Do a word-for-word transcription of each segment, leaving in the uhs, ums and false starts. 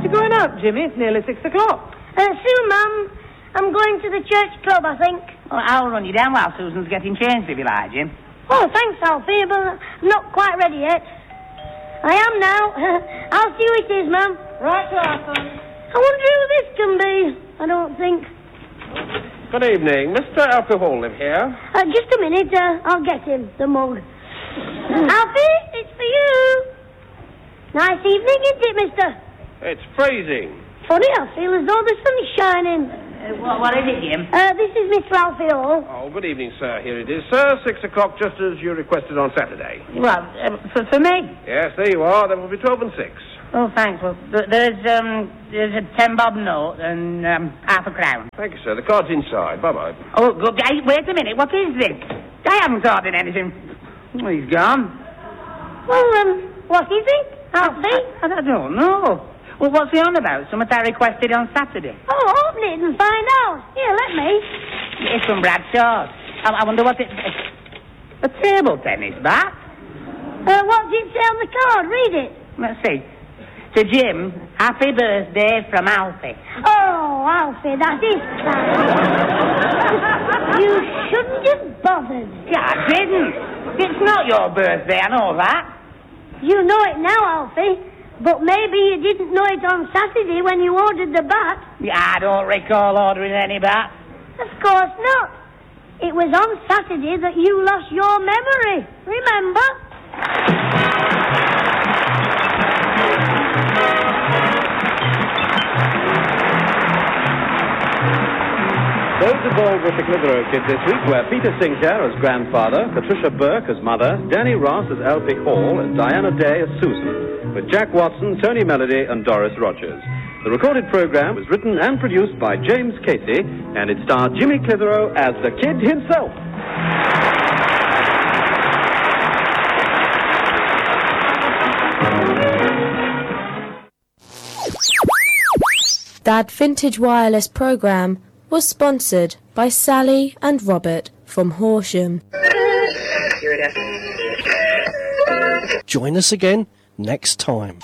Aren't you going out, Jimmy? It's nearly six o'clock. Uh, soon, Mum. I'm going to the church club, I think. Well, I'll run you down while Susan's getting changed, if you like, Jim. Oh, thanks, Alfie, but I'm not quite ready yet. I am now. I'll see who it is, Mum. Right, Arthur. I wonder who this can be. I don't think. Good evening. Mister Alfie Hall live here? Uh, just a minute. Uh, I'll get him, the mug. Alfie, it's for you. Nice evening, isn't it, mister? It's freezing. Funny, I feel as though the sun's shining. Uh, what, what is it, Jim? Uh, this is Mister Alfie Hall. Oh, good evening, sir. Here it is, sir. Six o'clock, just as you requested on Saturday. Well, uh, for, for me? Yes, there you are. There will be twelve and six. Oh, thanks. Well, th- there's, um, there's a ten bob note and um, half a crown. Thank you, sir. The card's inside. Bye-bye. Oh, good. Hey, wait a minute. What is this? I haven't ordered anything. Oh, he's gone. Well, um, what is it, Alfie? I, I, I don't know. Well, what's he on about? Something I requested on Saturday. Oh, open it and find out. Here, let me. It's from Bradshaw's. I, I wonder what it... A table tennis bat? Uh, what did it say on the card? Read it. Let's see. To Jim, happy birthday from Alfie. Oh, Alfie, that is sad. You shouldn't have bothered. Yeah, I didn't. It's not your birthday, I know that. You know it now, Alfie. But maybe you didn't know it on Saturday when you ordered the bat. Yeah, I don't recall ordering any bat. Of course not. It was on Saturday that you lost your memory. Remember? Those involved with the Clitheroe Kid this week were Peter Sinclair as grandfather, Patricia Burke as mother, Danny Ross as Alfie Hall, and Diana Day as Susan, with Jack Watson, Tony Melody, and Doris Rogers. The recorded program was written and produced by James Casey, and it starred Jimmy Clitheroe as the Kid himself. That Vintage Wireless program was sponsored by Sally and Robert from Horsham. Join us again next time.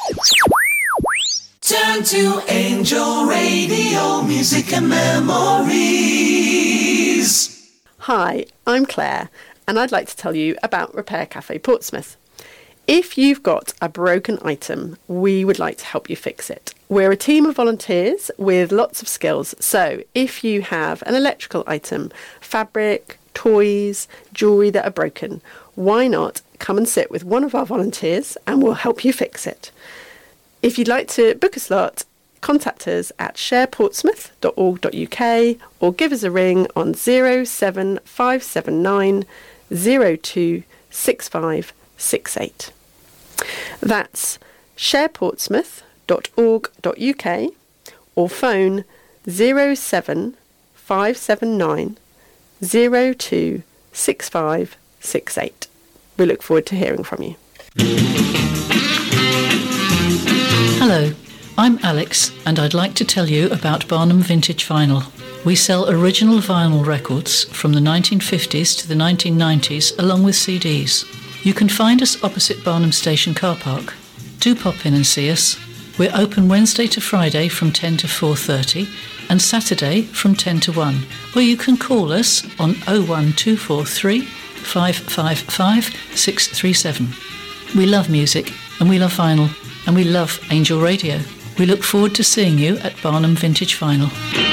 Turn to Angel Radio, music and memories. Hi, I'm Claire, and I'd like to tell you about Repair Cafe Portsmouth. If you've got a broken item, we would like to help you fix it. We're a team of volunteers with lots of skills, so if you have an electrical item, fabric, toys, jewellery that are broken, why not come and sit with one of our volunteers and we'll help you fix it. If you'd like to book a slot, contact us at share portsmouth dot org dot U K or give us a ring on zero seven five seven nine zero two six five six eight. That's share portsmouth dot org dot U K or phone zero seven five seven nine zero two six five six eight. We look forward to hearing from you. Hello, I'm Alex, and I'd like to tell you about Barnum Vintage Vinyl. We sell original vinyl records from the nineteen fifties to the nineteen nineties, along with C Ds. You can find us opposite Barnum Station car park. Do pop in and see us. We're open Wednesday to Friday from ten to four thirty and Saturday from ten to one, or you can call us on oh one two four three five five five six three seven. We love music, and we love vinyl, and we love Angel Radio. We look forward to seeing you at Barnum Vintage Vinyl.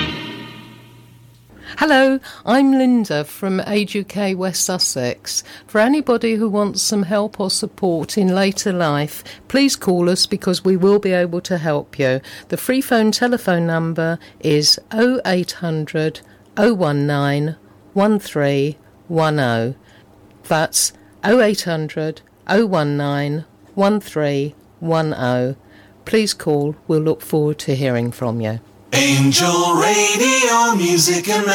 Hello, I'm Linda from Age U K West Sussex. For anybody who wants some help or support in later life, please call us because we will be able to help you. The free phone telephone number is oh eight hundred oh one nine one three one oh. That's oh eight hundred oh one nine one three one oh. Please call. We'll look forward to hearing from you. Angel Radio, music and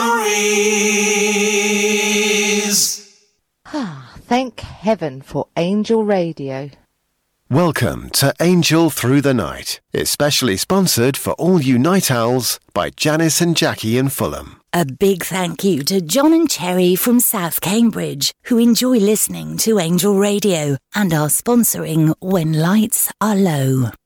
memories. Ah, thank heaven for Angel Radio. Welcome to Angel Through the Night, especially sponsored for all you night owls by Janice and Jackie in Fulham. A big thank you to John and Cherry from South Cambridge, who enjoy listening to Angel Radio and are sponsoring When Lights Are Low.